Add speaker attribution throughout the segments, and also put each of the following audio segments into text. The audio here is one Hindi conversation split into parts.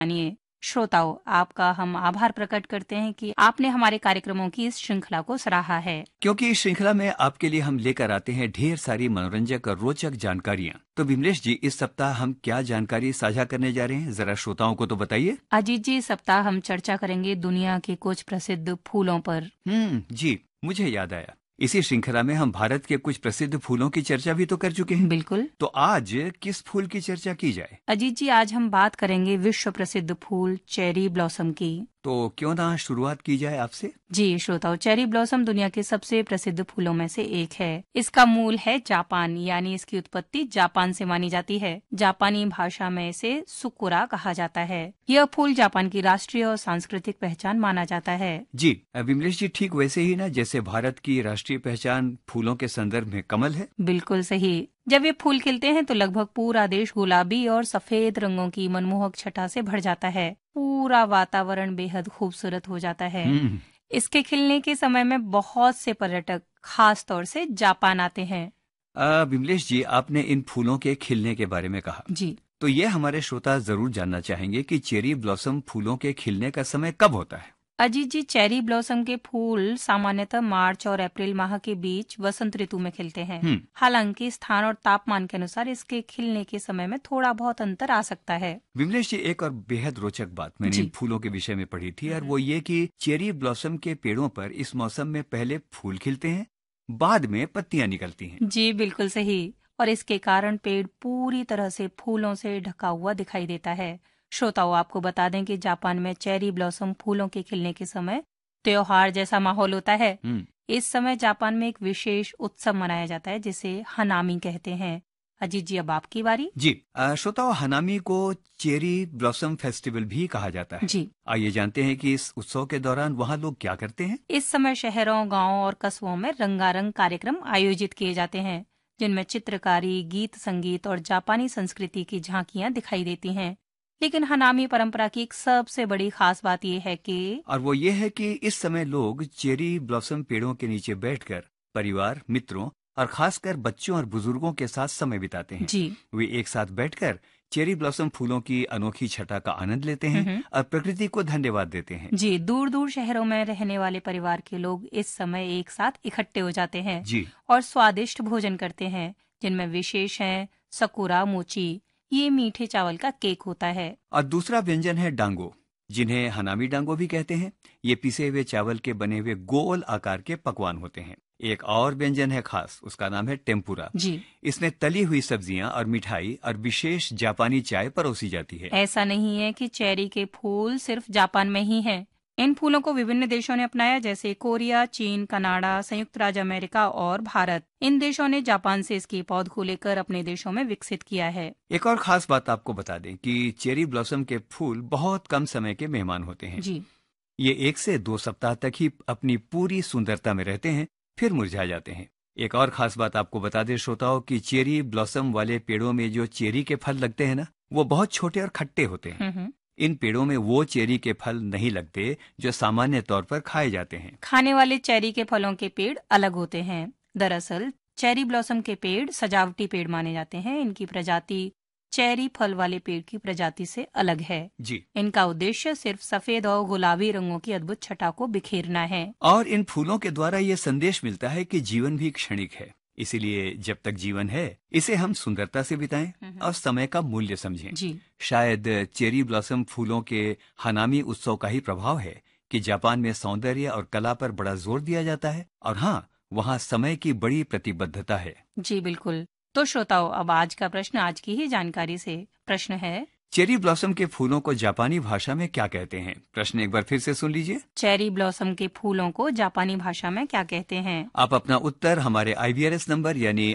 Speaker 1: मानिए श्रोताओं, आपका हम आभार प्रकट करते हैं कि आपने हमारे कार्यक्रमों की इस श्रृंखला को सराहा है।
Speaker 2: क्योंकि इस श्रृंखला में आपके लिए हम लेकर आते हैं ढेर सारी मनोरंजक और रोचक जानकारियाँ। तो विमलेश जी, इस सप्ताह हम क्या जानकारी साझा करने जा रहे हैं, जरा श्रोताओं को तो बताइए।
Speaker 1: अजीत जी, इस सप्ताह हम चर्चा करेंगे दुनिया के कुछ प्रसिद्ध फूलों पर।
Speaker 2: जी, मुझे याद आया, इसी श्रृंखला में हम भारत के कुछ प्रसिद्ध फूलों की चर्चा भी तो कर चुके हैं।
Speaker 1: बिल्कुल।
Speaker 2: तो आज किस फूल की चर्चा की जाए?
Speaker 1: अजीत जी, आज हम बात करेंगे विश्व प्रसिद्ध फूल चेरी ब्लॉसम की।
Speaker 2: तो क्यों ना शुरुआत की जाए आपसे।
Speaker 1: जी श्रोताओं, चेरी ब्लॉसम दुनिया के सबसे प्रसिद्ध फूलों में से एक है। इसका मूल है जापान, यानी इसकी उत्पत्ति जापान से मानी जाती है। जापानी भाषा में इसे सुकुरा कहा जाता है। यह फूल जापान की राष्ट्रीय और सांस्कृतिक पहचान माना जाता है।
Speaker 2: जी विमलेश जी, ठीक वैसे ही ना जैसे भारत की राष्ट्रीय पहचान फूलों के संदर्भ में कमल है।
Speaker 1: बिल्कुल सही। जब ये फूल खिलते हैं तो लगभग पूरा देश गुलाबी और सफेद रंगों की मनमोहक छटा से भर जाता है। पूरा वातावरण बेहद खूबसूरत हो जाता है। इसके खिलने के समय में बहुत से पर्यटक खास तौर से जापान आते हैं।
Speaker 2: विमलेश जी, आपने इन फूलों के खिलने के बारे में कहा।
Speaker 1: जी,
Speaker 2: तो ये हमारे श्रोता जरूर जानना चाहेंगे कि चेरी ब्लॉसम फूलों के खिलने का समय कब होता है।
Speaker 1: अजीत जी, चेरी ब्लॉसम के फूल सामान्यतः मार्च और अप्रैल माह के बीच वसंत ऋतु में खिलते हैं। हालांकि स्थान और तापमान के अनुसार इसके खिलने के समय में थोड़ा बहुत अंतर आ सकता है।
Speaker 2: विमलेश जी, एक और बेहद रोचक बात मैंने इन फूलों के विषय में पढ़ी थी, और वो ये कि चेरी ब्लॉसम के पेड़ों पर इस मौसम में पहले फूल खिलते हैं, बाद में पत्तियां निकलती हैं।
Speaker 1: जी बिल्कुल सही। और इसके कारण पेड़ पूरी तरह से फूलों से ढका हुआ दिखाई देता है। श्रोताओं, आपको बता दें कि जापान में चेरी ब्लॉसम फूलों के खिलने के समय त्योहार जैसा माहौल होता है। इस समय जापान में एक विशेष उत्सव मनाया जाता है जिसे हनामी कहते हैं। अजीत जी, अब आपकी बारी।
Speaker 2: जी श्रोताओं, हनामी को चेरी ब्लॉसम फेस्टिवल भी कहा जाता है।
Speaker 1: जी,
Speaker 2: आइए जानते हैं कि इस उत्सव के दौरान वहाँ लोग क्या करते हैं।
Speaker 1: इस समय शहरों, गांवों और कस्बों में रंगारंग कार्यक्रम आयोजित किए जाते हैं, जिनमें चित्रकारी, गीत, संगीत और जापानी संस्कृति की झांकियां दिखाई देती हैं। लेकिन हनामी परंपरा की एक सबसे बड़ी खास बात यह है कि
Speaker 2: वो ये है कि इस समय लोग चेरी ब्लॉसम पेड़ों के नीचे बैठकर परिवार, मित्रों और खासकर बच्चों और बुजुर्गों के साथ समय बिताते हैं।
Speaker 1: जी,
Speaker 2: वे एक साथ बैठकर चेरी ब्लॉसम फूलों की अनोखी छटा का आनंद लेते हैं और प्रकृति को धन्यवाद देते हैं।
Speaker 1: जी, दूर दूर शहरों में रहने वाले परिवार के लोग इस समय एक साथ इकट्ठे हो जाते हैं।
Speaker 2: जी,
Speaker 1: और स्वादिष्ट भोजन करते हैं, जिनमें विशेष है सकुरा मोची। ये मीठे चावल का केक होता है।
Speaker 2: और दूसरा व्यंजन है डांगो, जिन्हें हनामी डांगो भी कहते हैं। ये पिसे हुए चावल के बने हुए गोल आकार के पकवान होते हैं। एक और व्यंजन है खास, उसका नाम है टेम्पुरा।
Speaker 1: जी,
Speaker 2: इसमें तली हुई सब्जियां और मिठाई और विशेष जापानी चाय परोसी जाती है।
Speaker 1: ऐसा नहीं है कि चेरी के फूल सिर्फ जापान में ही हैं। इन फूलों को विभिन्न देशों ने अपनाया, जैसे कोरिया, चीन, कनाडा, संयुक्त राज्य अमेरिका और भारत। इन देशों ने जापान से इसके पौध को लेकर अपने देशों में विकसित किया है।
Speaker 2: एक और खास बात आपको बता दें कि चेरी ब्लॉसम के फूल बहुत कम समय के मेहमान होते हैं।
Speaker 1: जी,
Speaker 2: ये 1 से 2 सप्ताह तक ही अपनी पूरी सुंदरता में रहते हैं, फिर मुरझा जाते हैं। एक और खास बात आपको बता दें श्रोताओं कि चेरी ब्लॉसम वाले पेड़ों में जो चेरी के फल लगते हैं ना, वो बहुत छोटे और खट्टे होते हैं। इन पेड़ों में वो चेरी के फल नहीं लगते जो सामान्य तौर पर खाए जाते हैं।
Speaker 1: खाने वाले चेरी के फलों के पेड़ अलग होते हैं। दरअसल चेरी ब्लॉसम के पेड़ सजावटी पेड़ माने जाते हैं। इनकी प्रजाति चेरी फल वाले पेड़ की प्रजाति से अलग है।
Speaker 2: जी,
Speaker 1: इनका उद्देश्य सिर्फ सफेद और गुलाबी रंगों की अद्भुत छटा को बिखेरना है।
Speaker 2: और इन फूलों के द्वारा ये संदेश मिलता है कि जीवन भी क्षणिक है, इसीलिए जब तक जीवन है इसे हम सुंदरता से बिताएं और समय का मूल्य समझें।
Speaker 1: जी,
Speaker 2: शायद चेरी ब्लॉसम फूलों के हनामी उत्सव का ही प्रभाव है कि जापान में सौंदर्य और कला पर बड़ा जोर दिया जाता है, और हाँ, वहाँ समय की बड़ी प्रतिबद्धता है।
Speaker 1: जी बिल्कुल। तो श्रोताओं, अब आज का प्रश्न आज की ही जानकारी से। प्रश्न है,
Speaker 2: चेरी ब्लॉसम के फूलों को जापानी भाषा में क्या कहते हैं? प्रश्न एक बार फिर से सुन लीजिए।
Speaker 1: चेरी ब्लॉसम के फूलों को जापानी भाषा में क्या कहते हैं?
Speaker 2: आप अपना उत्तर हमारे IVRS नंबर यानी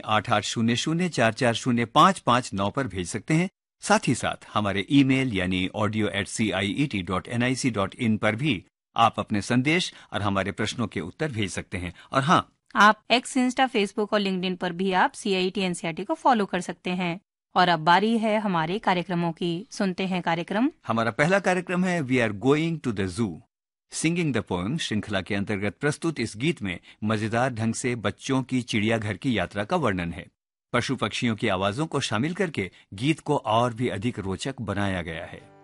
Speaker 2: 8800440559 पर भेज सकते हैं। साथ ही साथ हमारे ईमेल यानी audio@ciet.nic.in पर भी आप अपने संदेश और हमारे प्रश्नों के उत्तर भेज सकते हैं। और हाँ,
Speaker 1: आप एक्स, इंस्टा, फेसबुक और लिंक्डइन पर भी आप CIET NCERT को फॉलो कर सकते हैं। और अब बारी है हमारे कार्यक्रमों की। सुनते हैं कार्यक्रम।
Speaker 2: हमारा पहला कार्यक्रम है we are going to the zoo. Singing the poem श्रृंखला के अंतर्गत प्रस्तुत इस गीत में मजेदार ढंग से बच्चों की चिड़ियाघर की यात्रा का वर्णन है। पशु पक्षियों की आवाजों को शामिल करके गीत को और भी अधिक रोचक बनाया गया है।